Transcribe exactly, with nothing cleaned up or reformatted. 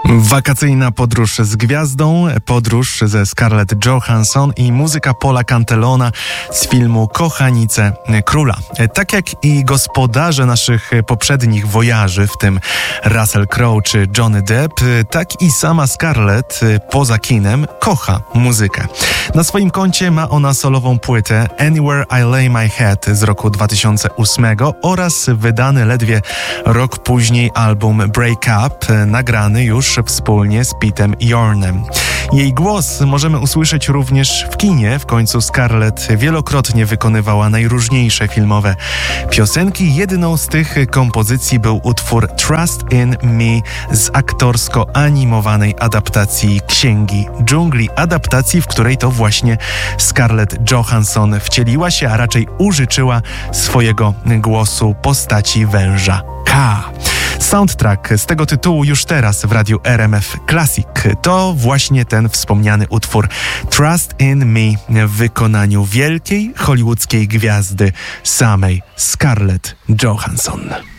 Wakacyjna podróż z gwiazdą, podróż ze Scarlett Johansson i muzyka Paula Cantillona z filmu Kochanice Króla. Tak jak i gospodarze naszych poprzednich wojaży, w tym Russell Crowe czy Johnny Depp, tak i sama Scarlett poza kinem kocha muzykę. Na swoim koncie ma ona solową płytę Anywhere I Lay My Head z roku dwa tysiące ósmego oraz wydany ledwie rok później album Break Up, nagrany już wspólnie z Petem Yornem. Jej głos możemy usłyszeć również w kinie. W końcu Scarlett wielokrotnie wykonywała najróżniejsze filmowe piosenki. Jedną z tych kompozycji był utwór Trust in Me z aktorsko-animowanej adaptacji Księgi Dżungli. Adaptacji, w której to właśnie Scarlett Johansson wcieliła się, a raczej użyczyła swojego głosu postaci węża K. Soundtrack z tego tytułu już teraz w radiu R M F Classic to właśnie ten wspomniany utwór Trust in Me w wykonaniu wielkiej hollywoodzkiej gwiazdy samej Scarlett Johansson.